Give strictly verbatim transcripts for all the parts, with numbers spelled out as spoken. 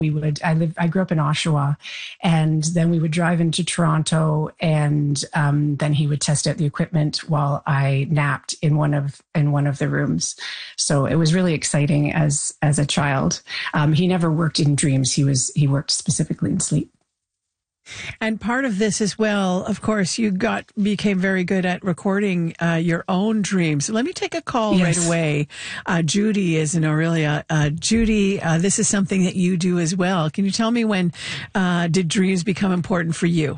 We would, I lived, I grew up in Oshawa, and then we would drive into Toronto, and um, then he would test out the equipment while I napped in one of, in one of the rooms. So it was really exciting as, as a child. Um, he never worked in dreams. He was, he worked specifically in sleep. And part of this as well, of course, you got became very good at recording uh, your own dreams. Let me take a call yes. right away. Uh, Judy is in Orillia. Uh, Judy, uh, this is something that you do as well. Can you tell me when uh, did dreams become important for you?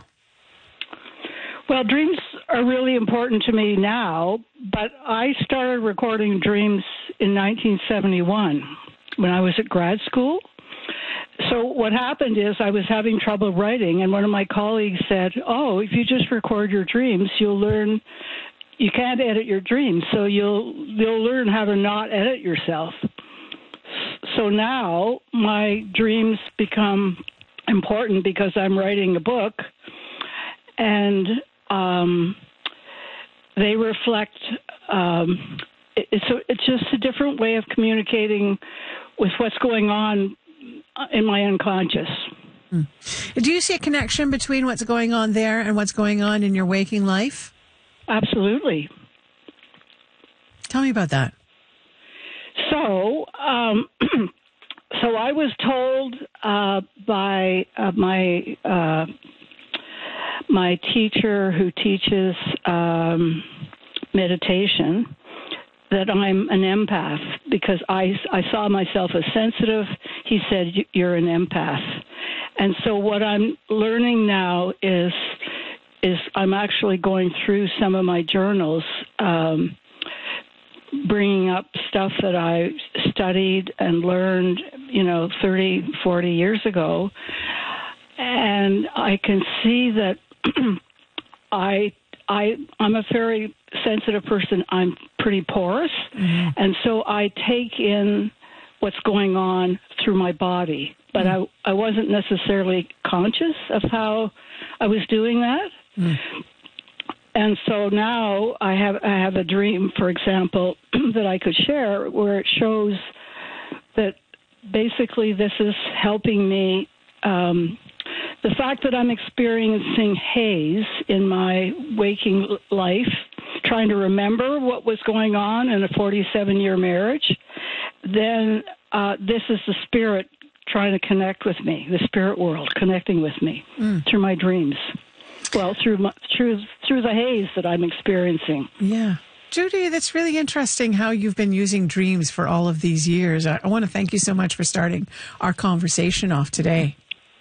Well, dreams are really important to me now, but I started recording dreams in nineteen seventy-one when I was at grad school. So what happened is I was having trouble writing, and one of my colleagues said, oh, if you just record your dreams, you'll learn you can't edit your dreams, so you'll you'll learn how to not edit yourself. So now my dreams become important because I'm writing a book, and um, they reflect um, it, it's, a, it's just a different way of communicating with what's going on in my unconscious. Mm. Do you see a connection between what's going on there and what's going on in your waking life? Absolutely. Tell me about that. So, um, so I was told uh, by uh, my uh, my teacher who teaches um, meditation that I'm an empath because I, I saw myself as sensitive. He said, you're an empath. And so what I'm learning now is is I'm actually going through some of my journals, um, bringing up stuff that I studied and learned, you know, thirty, forty years ago. And I can see that I I, I'm a very sensitive person. I'm pretty porous. Mm-hmm. And so I take in what's going on through my body. But mm-hmm. I, I wasn't necessarily conscious of how I was doing that. Mm-hmm. And so now I have I have a dream, for example, that I could share where it shows that basically this is helping me. Um, The fact that I'm experiencing haze in my waking life, trying to remember what was going on in a forty-seven-year marriage, then uh, this is the spirit trying to connect with me, the spirit world connecting with me mm. through my dreams. Well, through my, through through the haze that I'm experiencing. Yeah. Judy, that's really interesting how you've been using dreams for all of these years. I, I want to thank you so much for starting our conversation off today.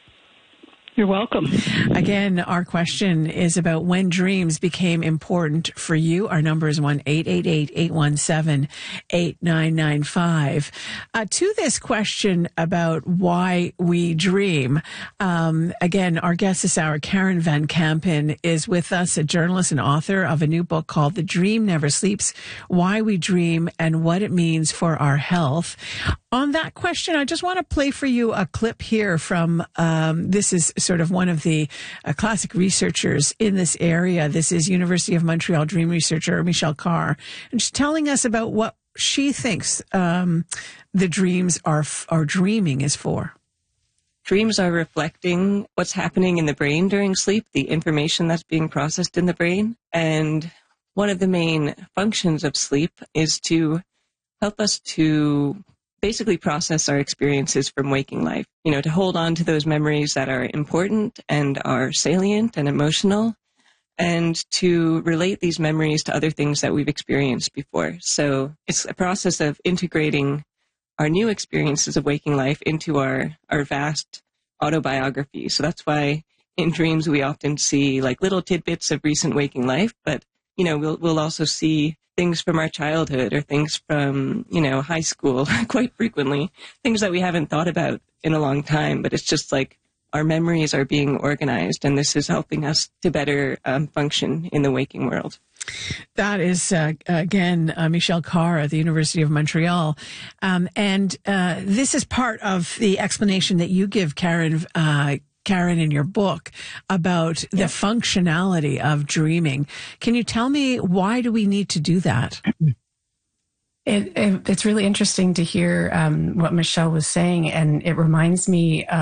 You're welcome. Again, our question is about when dreams became important for you. Our number is one eight eight eight, eight one seven, eight nine nine five. Uh, to this question about why we dream, um, again, our guest this hour, Karen Van Kampen, is with us, a journalist and author of a new book called The Dream Never Sleeps, Why We Dream and What It Means for Our Health. On that question, I just want to play for you a clip here from, um, this is sort of one of the uh, classic researchers in this area. This is University of Montreal dream researcher Michelle Carr, and she's telling us about what she thinks um, the dreams are, are dreaming is for. Dreams are reflecting what's happening in the brain during sleep, the information that's being processed in the brain. And one of the main functions of sleep is to help us to basically process our experiences from waking life, you know, to hold on to those memories that are important and are salient and emotional, and to relate these memories to other things that we've experienced before. So it's a process of integrating our new experiences of waking life into our, our vast autobiography. So that's why in dreams we often see like little tidbits of recent waking life, but, you know, we'll, we'll also see things from our childhood or things from, you know, high school quite frequently, things that we haven't thought about in a long time, but it's just like our memories are being organized, and this is helping us to better um, function in the waking world. That is, uh, again, uh, Michelle Carr at the University of Montreal. Um, and uh, this is part of the explanation that you give, Karen, uh, Karen, in your book about the yep. functionality of dreaming. Can you tell me, why do we need to do that? It, it, it's really interesting to hear um, what Michelle was saying, and it reminds me